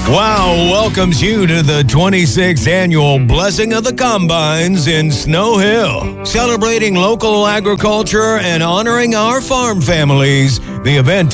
Wow welcomes you to the 26th annual Blessing of the Combines in Snow Hill. Celebrating local agriculture and honoring our farm families, the event